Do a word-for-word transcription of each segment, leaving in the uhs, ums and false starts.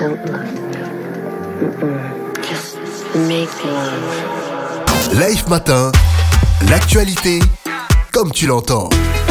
Don't look. Mm-mm. Just make love. Life Matin, l'actualité comme tu l'entends.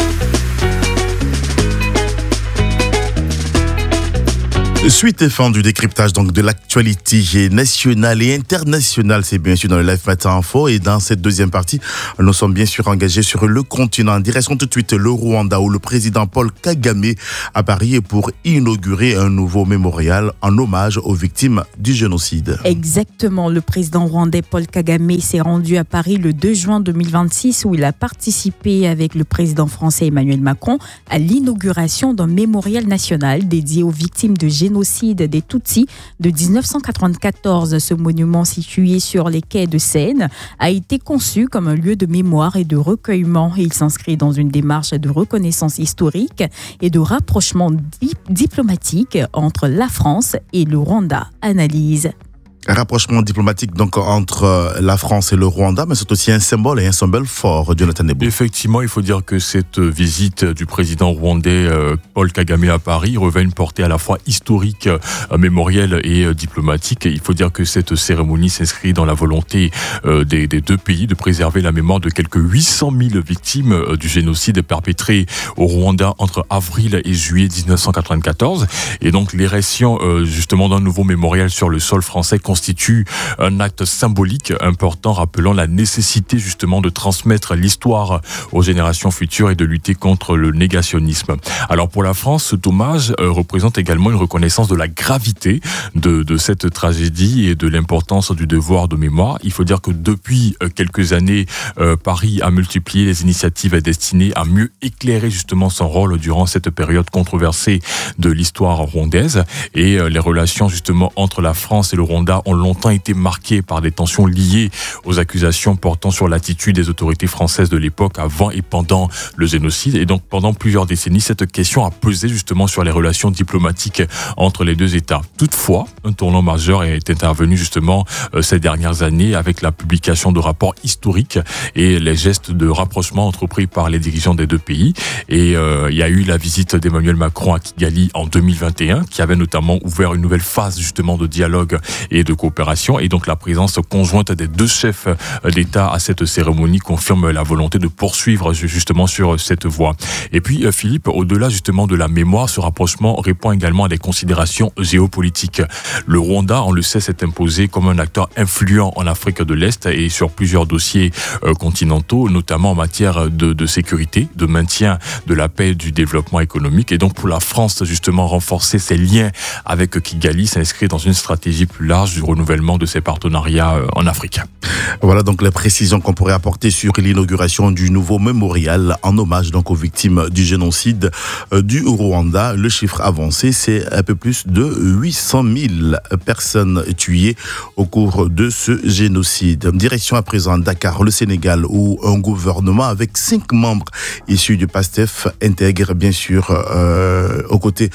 Suite et fin du décryptage donc de l'actualité nationale et internationale, c'est bien sûr dans le Live Matin Info. Et dans cette deuxième partie, nous sommes bien sûr engagés sur le continent. Direction tout de suite le Rwanda, où le président Paul Kagame a parié pour inaugurer un nouveau mémorial en hommage aux victimes du génocide. Exactement, le président rwandais Paul Kagame s'est rendu à Paris le deux juin deux mille vingt-six, où il a participé avec le président français Emmanuel Macron à l'inauguration d'un mémorial national dédié aux victimes de génocide des Tutsis de dix-neuf cent quatre-vingt-quatorze. Ce monument situé sur les quais de Seine a été conçu comme un lieu de mémoire et de recueillement. Il s'inscrit dans une démarche de reconnaissance historique et de rapprochement dip- diplomatique entre la France et le Rwanda. Analyse. Un rapprochement diplomatique donc entre la France et le Rwanda, mais c'est aussi un symbole et un symbole fort, Jonathan Nebou. Effectivement, il faut dire que cette visite du président rwandais euh, Paul Kagame à Paris revêt une portée à la fois historique, euh, mémorielle et euh, diplomatique. Et il faut dire que cette cérémonie s'inscrit dans la volonté euh, des, des deux pays de préserver la mémoire de quelques huit cent mille victimes euh, du génocide perpétré au Rwanda entre avril et juillet dix-neuf cent quatre-vingt-quatorze. Et donc l'érection euh, justement d'un nouveau mémorial sur le sol français constitue un acte symbolique important, rappelant la nécessité justement de transmettre l'histoire aux générations futures et de lutter contre le négationnisme. Alors pour la France, cet hommage euh, représente également une reconnaissance de la gravité de, de cette tragédie et de l'importance du devoir de mémoire. Il faut dire que depuis euh, quelques années, euh, Paris a multiplié les initiatives destinées à mieux éclairer justement son rôle durant cette période controversée de l'histoire rwandaise. Et euh, les relations justement entre la France et le Rwanda ont longtemps été marquées par des tensions liées aux accusations portant sur l'attitude des autorités françaises de l'époque avant et pendant le génocide. Et donc pendant plusieurs décennies, cette question a pesé justement sur les relations diplomatiques entre les deux États. Toutefois, un tournant majeur est intervenu justement euh, ces dernières années avec la publication de rapports historiques et les gestes de rapprochement entrepris par les dirigeants des deux pays. Et euh, il y a eu la visite d'Emmanuel Macron à Kigali en deux mille vingt et un, qui avait notamment ouvert une nouvelle phase justement de dialogue et de coopération. Et donc la présence conjointe des deux chefs d'État à cette cérémonie confirme la volonté de poursuivre justement sur cette voie. Et puis Philippe, au-delà justement de la mémoire, ce rapprochement répond également à des considérations géopolitiques. Le Rwanda, on le sait, s'est imposé comme un acteur influent en Afrique de l'Est et sur plusieurs dossiers euh, continentaux, notamment en matière de, de sécurité, de maintien de la paix et du développement économique. Et donc pour la France, justement, renforcer ses liens avec Kigali s'inscrit dans une stratégie plus large du renouvellement de ses partenariats euh, en Afrique. Voilà donc les précisions qu'on pourrait apporter sur l'inauguration du nouveau mémorial en hommage donc aux victimes du génocide euh, du Rwanda. Le chiffre avancé, c'est un peu plus de huit cent mille personnes tuées au cours de ce génocide. Direction à présent Dakar, le Sénégal, où un gouvernement avec cinq membres issus du PASTEF intègre bien sûr euh, aux côtés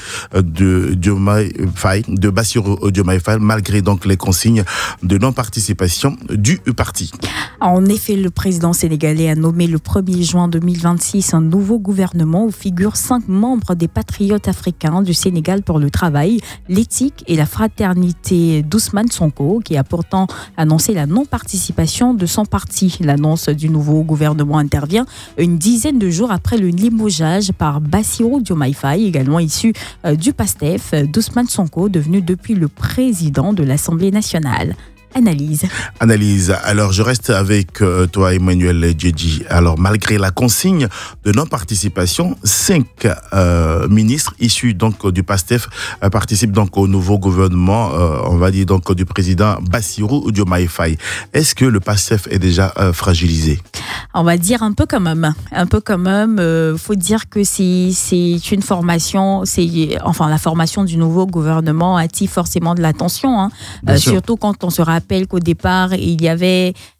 de Diomaye Faye, de Bassirou Diomaye Faye, malgré donc les consignes de non-participation du parti. En effet, le président sénégalais a nommé le premier juin deux mille vingt-six un nouveau gouvernement où figurent cinq membres des patriotes africains du Sénégal pour le travail, l'éthique et la fraternité d'Ousmane Sonko, qui a pourtant annoncé la non-participation de son parti. L'annonce du nouveau gouvernement intervient une dizaine de jours après le limogeage par Bassirou Diomaye Faye, également issu du PASTEF, d'Ousmane Sonko, devenu depuis le président de l'Assemblée nationale. Analyse. Analyse. Alors, je reste avec euh, toi, Emmanuel Djedji. Alors, malgré la consigne de non-participation, cinq euh, ministres issus donc du PASTEF euh, participent donc au nouveau gouvernement, euh, on va dire donc du président Bassirou Diomaye Faye. Est-ce que le PASTEF est déjà euh, fragilisé? On va dire un peu quand même. Un peu quand même. Il euh, faut dire que c'est, c'est une formation, c'est, enfin, la formation du nouveau gouvernement attire forcément de l'attention. Hein. Euh, surtout quand on se rappelle qu'au départ, il y avait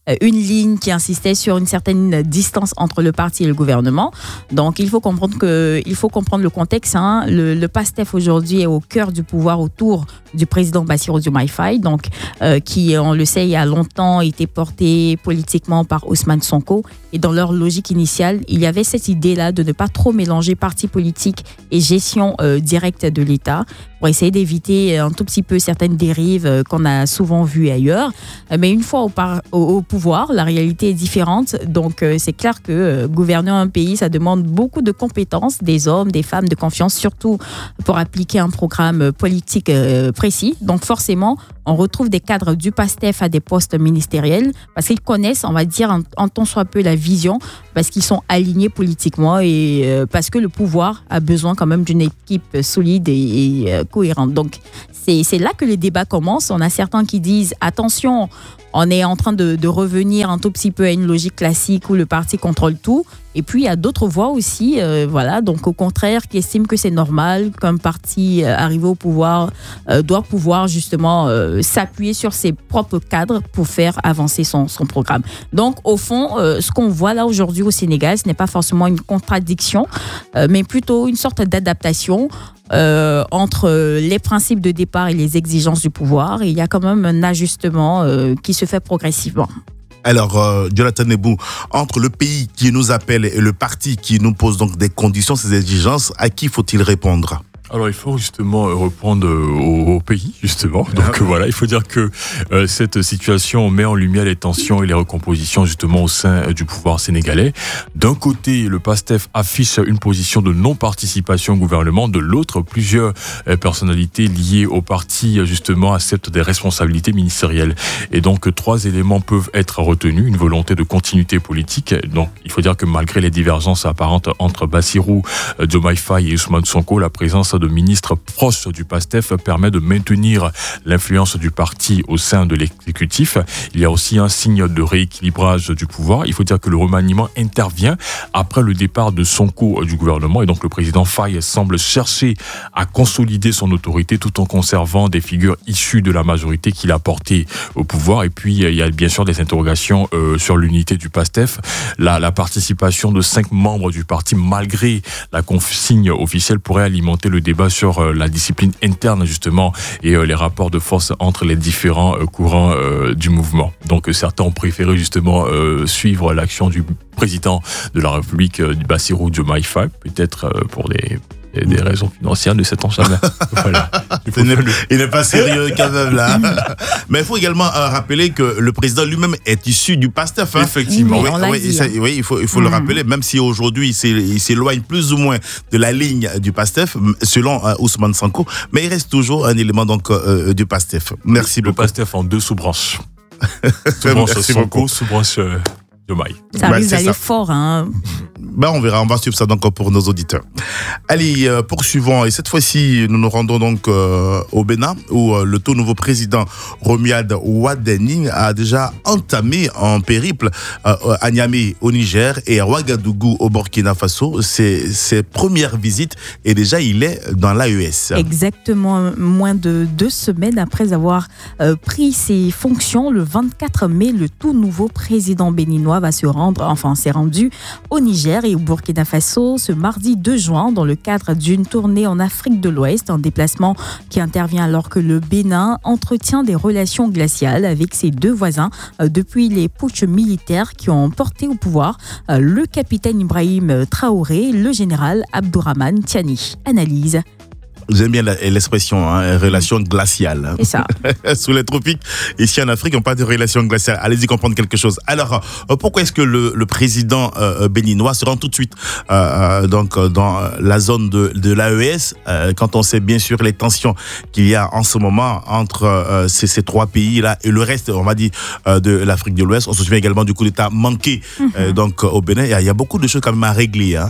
une ligne qui insistait sur une certaine distance entre le parti et le gouvernement. Donc, il faut comprendre que, il faut comprendre le contexte. Hein. Le, le PASTEF aujourd'hui est au cœur du pouvoir autour du président Bassirou Diomaye Faye, donc euh, qui, on le sait, il y a longtemps été porté politiquement par Ousmane Sonko. Et dans leur logique initiale, il y avait cette idée-là de ne pas trop mélanger parti politique et gestion euh, directe de l'État pour essayer d'éviter un tout petit peu certaines dérives euh, qu'on a souvent vues ailleurs. Euh, mais une fois au, par, au, au pouvoir, la réalité est différente. Donc, euh, c'est clair que euh, gouverner un pays, ça demande beaucoup de compétences, des hommes, des femmes de confiance, surtout pour appliquer un programme politique euh, précis. Donc, forcément, on retrouve des cadres du PASTEF à des postes ministériels parce qu'ils connaissent, on va dire, en, en tant soit peu la vision, parce qu'ils sont alignés politiquement et euh, parce que le pouvoir a besoin quand même d'une équipe solide et, et euh, cohérente. Donc, c'est, c'est là que les débats commencent. On a certains qui disent, attention, on est en train de, de revenir un tout petit peu à une logique classique où le parti contrôle tout. Et puis, il y a d'autres voix aussi, euh, voilà, donc au contraire, qui estiment que c'est normal qu'un parti euh, arrivé au pouvoir euh, doit pouvoir justement euh, s'appuyer sur ses propres cadres pour faire avancer son, son programme. Donc, au fond, euh, ce qu'on voit là aujourd'hui au Sénégal, ce n'est pas forcément une contradiction, euh, mais plutôt une sorte d'adaptation euh, entre les principes de départ et les exigences du pouvoir. Et il y a quand même un ajustement euh, qui se fait progressivement. Alors, euh, Jonathan Nebou, entre le pays qui nous appelle et le parti qui nous pose donc des conditions, ces exigences, à qui faut-il répondre ? Alors il faut justement reprendre au, au pays, justement. Donc voilà, il faut dire que euh, cette situation met en lumière les tensions et les recompositions justement au sein euh, du pouvoir sénégalais. D'un côté, le PASTEF affiche une position de non-participation au gouvernement. De l'autre, plusieurs euh, personnalités liées au parti justement acceptent des responsabilités ministérielles. Et donc trois éléments peuvent être retenus. Une volonté de continuité politique. Donc il faut dire que malgré les divergences apparentes entre Bassirou euh, Diomaye Faye et Ousmane Sonko, la présence de ministres proches du PASTEF permet de maintenir l'influence du parti au sein de l'exécutif. Il y a aussi un signe de rééquilibrage du pouvoir. Il faut dire que le remaniement intervient après le départ de Sonko du gouvernement et donc le président Faye semble chercher à consolider son autorité tout en conservant des figures issues de la majorité qu'il a portée au pouvoir. Et puis il y a bien sûr des interrogations euh, sur l'unité du PASTEF. La, la participation de cinq membres du parti malgré la consigne officielle pourrait alimenter le débat sur la discipline interne justement et les rapports de force entre les différents courants du mouvement. Donc certains ont préféré justement suivre l'action du président de la République, Bassirou Diomaye Faye, peut-être pour des Et des raisons financières, ne sait-on jamais. Voilà. Il n'est, il n'est pas sérieux quand même là. Mais il faut également euh, rappeler que le président lui-même est issu du PASTEF. Hein. Effectivement. Oui, oui, oui, ça, oui, il faut, il faut mmh. le rappeler, même si aujourd'hui il s'éloigne plus ou moins de la ligne du PASTEF, selon euh, Ousmane Sonko, mais il reste toujours un élément donc, euh, du PASTEF. Merci le beaucoup. Le PASTEF en deux sous-branches. Sous-branche Sonko, sous-branche euh, Diomaye. Ça bah, risque d'aller fort, hein. Ben, on verra, on va suivre ça donc pour nos auditeurs. Allez, euh, poursuivons. Et cette fois-ci, nous nous rendons donc euh, au Bénin, où euh, le tout nouveau président Romuald Wardeni a déjà entamé un périple euh, à Niamey au Niger et à Ouagadougou au Burkina Faso. Ses, ses premières visites et déjà il est dans l'A E S. Exactement, moins de deux semaines après avoir euh, pris ses fonctions, le vingt-quatre mai, le tout nouveau président béninois va se rendre, enfin s'est rendu au Niger et au Burkina Faso ce mardi deux juin dans le cadre d'une tournée en Afrique de l'Ouest, un déplacement qui intervient alors que le Bénin entretient des relations glaciales avec ses deux voisins euh, depuis les putschs militaires qui ont porté au pouvoir euh, le capitaine Ibrahim Traoré, le général Abdourahmane Tiani. Analyse. J'aime bien l'expression, hein, relation glaciale. C'est ça. Sous les tropiques, ici en Afrique, on parle de relation glaciale. Allez-y comprendre quelque chose. Alors, pourquoi est-ce que le, le président euh, béninois se rend tout de suite euh, donc, dans la zone de, de l'A E S, euh, quand on sait bien sûr les tensions qu'il y a en ce moment entre euh, ces, ces trois pays-là et le reste, on va dire, euh, de l'Afrique de l'Ouest. On se souvient également du coup d'État manqué mm-hmm. euh, donc, au Bénin. Il y, a, il y a beaucoup de choses quand même à régler, hein.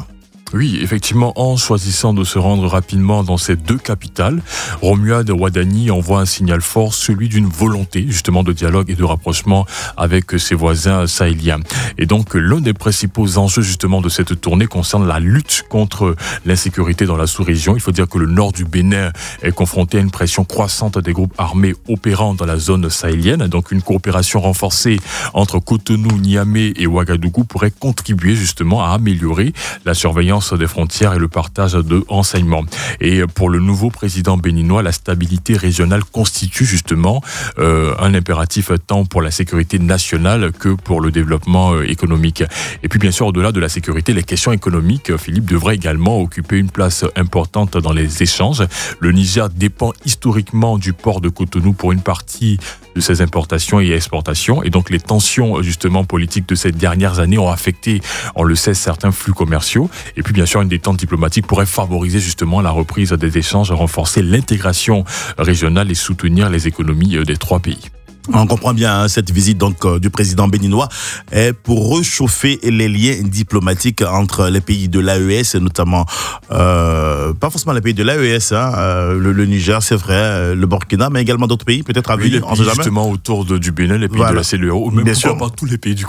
Oui, effectivement, en choisissant de se rendre rapidement dans ces deux capitales, Romuald Wadani envoie un signal fort, celui d'une volonté justement de dialogue et de rapprochement avec ses voisins sahéliens. Et donc, l'un des principaux enjeux justement de cette tournée concerne la lutte contre l'insécurité dans la sous-région. Il faut dire que le nord du Bénin est confronté à une pression croissante des groupes armés opérant dans la zone sahélienne. Donc, une coopération renforcée entre Cotonou, Niamey et Ouagadougou pourrait contribuer justement à améliorer la surveillance des frontières et le partage de renseignements. Et pour le nouveau président béninois, la stabilité régionale constitue justement euh, un impératif tant pour la sécurité nationale que pour le développement euh, économique. Et puis bien sûr, au-delà de la sécurité, les questions économiques, Philippe, devraient également occuper une place importante dans les échanges. Le Niger dépend historiquement du port de Cotonou pour une partie de ses importations et exportations. Et donc les tensions justement politiques de ces dernières années ont affecté, on le sait, certains flux commerciaux. Et puis bien sûr, une détente diplomatique pourrait favoriser justement la reprise des échanges, renforcer l'intégration régionale et soutenir les économies des trois pays. On comprend bien hein, cette visite donc euh, du président béninois est pour réchauffer les liens diplomatiques entre les pays de l'A E S, notamment euh, pas forcément les pays de l'A E S, hein, euh, le, le Niger, c'est vrai, le Burkina, mais également d'autres pays, peut-être à oui, venir. Les pays justement autour de, du Bénin, les pays voilà. de la C E D E A O, ou même pourquoi pas tous les pays du